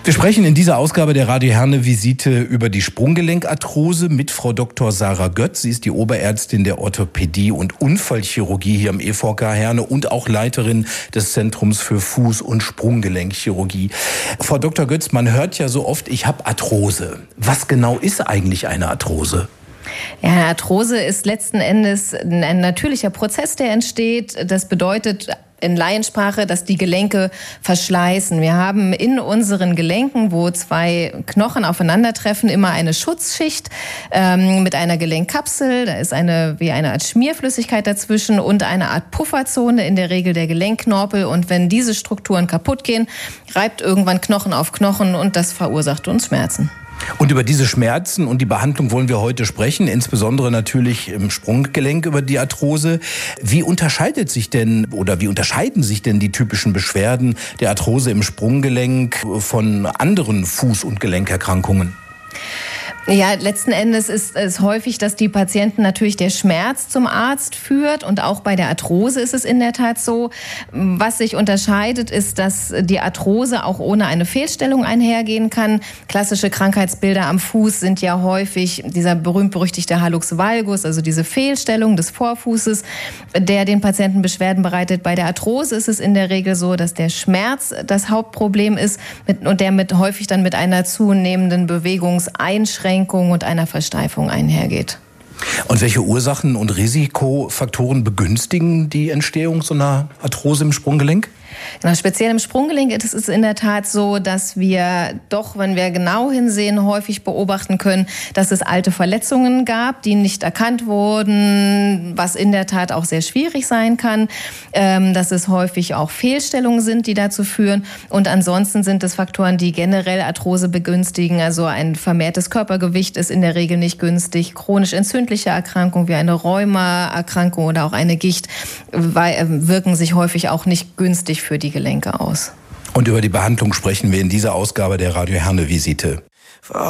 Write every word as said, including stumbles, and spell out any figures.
Wir sprechen in dieser Ausgabe der Radio Herne Visite über die Sprunggelenkarthrose mit Frau Doktor Sarah Götz. Sie ist die Oberärztin der Orthopädie und Unfallchirurgie hier am E V K Herne und auch Leiterin des Zentrums für Fuß- und Sprunggelenkchirurgie. Frau Doktor Götz, man hört ja so oft, ich habe Arthrose. Was genau ist eigentlich eine Arthrose? Ja, eine Arthrose ist letzten Endes ein natürlicher Prozess, der entsteht. Das bedeutet in Laiensprache, dass die Gelenke verschleißen. Wir haben in unseren Gelenken, wo zwei Knochen aufeinandertreffen, immer eine Schutzschicht ähm, mit einer Gelenkkapsel. Da ist eine wie eine Art Schmierflüssigkeit dazwischen und eine Art Pufferzone, in der Regel der Gelenkknorpel. Und wenn diese Strukturen kaputt gehen, reibt irgendwann Knochen auf Knochen und das verursacht uns Schmerzen. Und über diese Schmerzen und die Behandlung wollen wir heute sprechen, insbesondere natürlich im Sprunggelenk über die Arthrose. Wie unterscheidet sich denn oder wie unterscheiden sich denn die typischen Beschwerden der Arthrose im Sprunggelenk von anderen Fuß- und Gelenkerkrankungen? Ja, letzten Endes ist es häufig, dass die Patienten natürlich der Schmerz zum Arzt führt und auch bei der Arthrose ist es in der Tat so. Was sich unterscheidet, ist, dass die Arthrose auch ohne eine Fehlstellung einhergehen kann. Klassische Krankheitsbilder am Fuß sind ja häufig dieser berühmt-berüchtigte Hallux valgus, also diese Fehlstellung des Vorfußes, der den Patienten Beschwerden bereitet. Bei der Arthrose ist es in der Regel so, dass der Schmerz das Hauptproblem ist und der mit häufig dann mit einer zunehmenden Bewegungseinschränkung und einer Versteifung einhergeht. Und welche Ursachen und Risikofaktoren begünstigen die Entstehung so einer Arthrose im Sprunggelenk? Genau, speziell im Sprunggelenk ist es in der Tat so, dass wir doch, wenn wir genau hinsehen, häufig beobachten können, dass es alte Verletzungen gab, die nicht erkannt wurden, was in der Tat auch sehr schwierig sein kann, ähm, dass es häufig auch Fehlstellungen sind, die dazu führen. Und ansonsten sind es Faktoren, die generell Arthrose begünstigen. Also ein vermehrtes Körpergewicht ist in der Regel nicht günstig. Chronisch entzündliche Erkrankungen wie eine Rheumaerkrankung oder auch eine Gicht wirken sich häufig auch nicht günstig für die Gelenke aus. Und über die Behandlung sprechen wir in dieser Ausgabe der Radio Herne Visite.